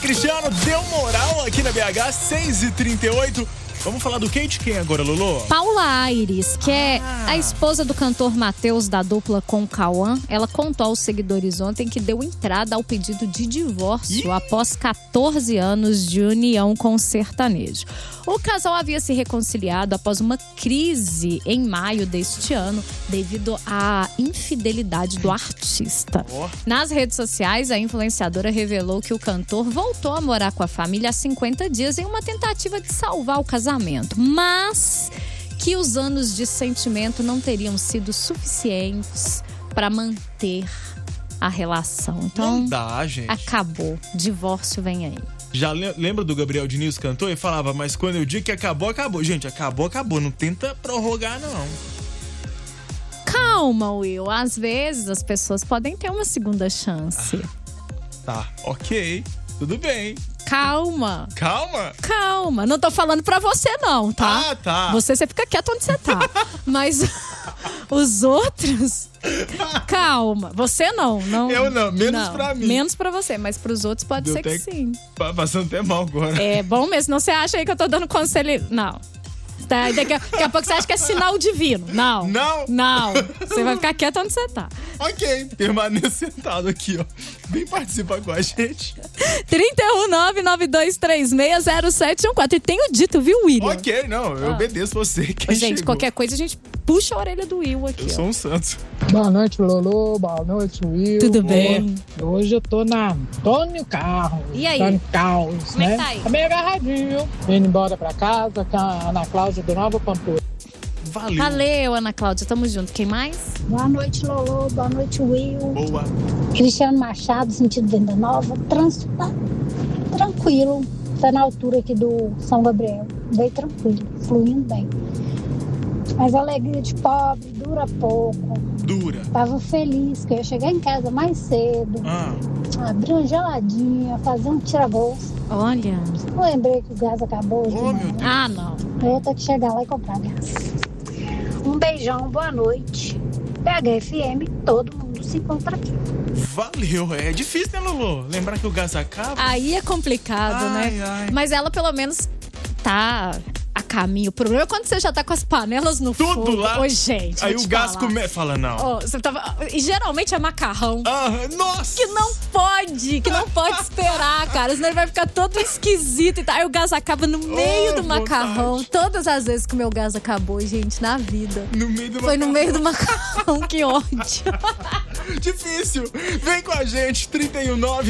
Cristiano deu moral aqui na BH, 6h38. Vamos falar do que de quem agora, Lolo? Paula Aires, que é a esposa do cantor Matheus, da dupla com o Cauã. Ela contou aos seguidores ontem que deu entrada ao pedido de divórcio após 14 anos de união com o sertanejo. O casal havia se reconciliado após uma crise em maio deste ano, devido à infidelidade do artista. Nas redes sociais, a influenciadora revelou que o cantor voltou a morar com a família há 50 dias em uma tentativa de salvar o casamento, mas que os anos de sentimento não teriam sido suficientes para manter a relação. Então, não dá, gente. Acabou. Divórcio vem aí. Já lembra do Gabriel Diniz, cantor? Ele falava, mas quando eu digo que acabou, acabou. Gente, acabou. Não tenta prorrogar, não. Calma, Will. Às vezes as pessoas podem ter uma segunda chance. Tá, ok. Tudo bem. Calma. Calma? Não tô falando pra você, não, tá? Tá. Você fica quieto onde você tá. Mas os outros... Calma. Você não. Eu não. Menos pra mim. Menos pra você, mas pros outros pode ser que sim. Passando até mal agora. É bom mesmo. Não você acha aí que eu tô dando conselho... Não. Tá, daqui a pouco você acha que é sinal divino. Não. Você vai ficar quieto onde você tá. Ok, permaneça sentado aqui, ó. Vem participar com a gente. 31992360714. E tenho dito, viu, William? Ok, não, eu obedeço você. Gente, chegou. Qualquer coisa a gente puxa a orelha do Will aqui. Eu sou um santo. Boa noite, Lolo. Boa noite, Will. Tudo bem? Hoje eu tô na Antônio Carlos. E aí? Antônio Carlos, Como é né? que tá aí? Tá meio agarradinho. Indo embora pra casa com a Ana Cláudia do Nova Pampulha. Valeu, Ana Cláudia. Tamo junto. Quem mais? Boa noite, Lolo. Boa noite, Will. Boa. Cristiano Machado, sentido Venda Nova. Trânsito tá tranquilo. Tá na altura aqui do São Gabriel. Bem tranquilo, fluindo bem. Mas a alegria de pobre dura pouco. Tava feliz que eu ia chegar em casa mais cedo. Abrir uma geladinha, fazer um tira-gosto. Olha. Eu lembrei que o gás acabou hoje. Não. Eu vou ter que chegar lá e comprar gás. Um beijão, boa noite. PHFM, todo mundo se encontra aqui. Valeu. É difícil, né, Lolo? Lembrar que o gás acaba. Aí é complicado, né? Mas ela pelo menos tá a caminho. O problema é quando você já tá com as panelas no Tudo fogo. lá. Ô, gente, aí vou o te gás falar. fala, não. Você tava... E geralmente é macarrão. Nossa! Que não pode esperar, cara. Senão ele vai ficar todo esquisito e tal. Aí o gás acaba no meio do macarrão. Todas as vezes que o meu gás acabou, gente, na vida. Foi no meio do macarrão, que ódio. Difícil. Vem com a gente, 319